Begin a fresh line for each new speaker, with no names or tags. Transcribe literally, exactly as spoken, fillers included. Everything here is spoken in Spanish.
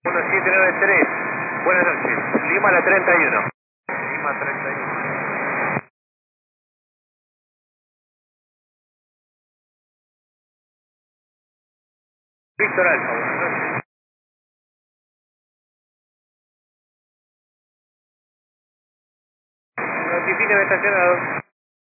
uno siete nueve tres, buenas noches, Lima la treinta y uno. Lima treinta y uno. Víctor Alfa, buenas noches. Notifíqueme estacionado.